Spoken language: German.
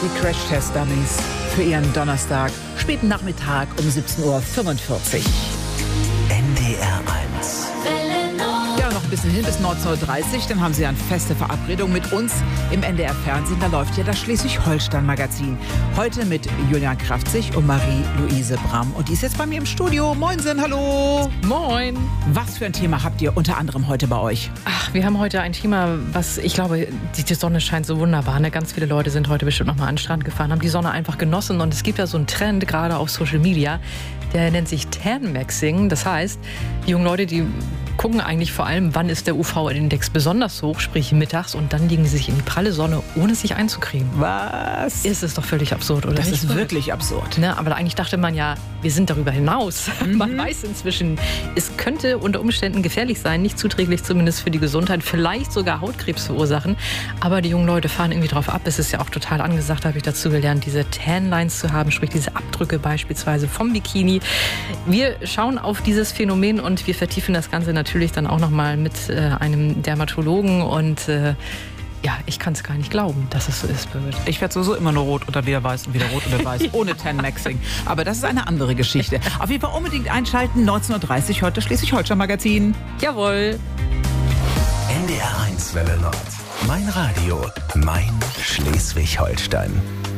die Crash-Test-Dummies für Ihren Donnerstag, späten Nachmittag um 17:45 Uhr. NDR 1. Ja, noch ein bisschen hin bis 19:30 Uhr, dann haben Sie eine feste Verabredung mit uns im NDR-Fernsehen. Da läuft ja das Schleswig-Holstein-Magazin. Heute mit Julian Krafzig und Marie-Louise Bramm. Und die ist jetzt bei mir im Studio. Moinsen, hallo. Moin. Was für ein Thema habt ihr unter anderem heute bei euch? Ach, wir haben heute ein Thema, was, ich glaube, die Sonne scheint so wunderbar. Ne? Ganz viele Leute sind heute bestimmt nochmal an den Strand gefahren, haben die Sonne einfach genossen. Und es gibt ja so einen Trend, gerade auf Social Media, der nennt sich Tan-Maxing. Das heißt, die jungen Leute, die gucken eigentlich vor allem, wann ist der UV-Index besonders hoch, sprich mittags, und dann legen sie sich in die pralle Sonne, ohne sich einzucremen. Was? Ist es doch völlig absurd, oder? Das nicht? ist wirklich absurd. Ne, aber eigentlich dachte man ja, wir sind darüber hinaus. Man weiß inzwischen, es könnte unter Umständen gefährlich sein, nicht zuträglich zumindest für die Gesundheit, vielleicht sogar Hautkrebs verursachen. Aber die jungen Leute fahren irgendwie drauf ab. Es ist ja auch total angesagt, habe ich dazu gelernt, diese Tan-Lines zu haben, sprich diese Abdrücke beispielsweise vom Bikini. Wir schauen auf dieses Phänomen und wir vertiefen das Ganze natürlich dann auch nochmal mit einem Dermatologen und ja, ich kann es gar nicht glauben, dass es so ist, Birgit. Ich werde sowieso immer nur rot oder wieder weiß und wieder rot oder weiß, ohne Tan-Maxing. Aber das ist eine andere Geschichte. Auf jeden Fall unbedingt einschalten, 19:30 Uhr, heute Schleswig-Holstein-Magazin. Jawohl. NDR 1 Welle Nord. Mein Radio, mein Schleswig-Holstein.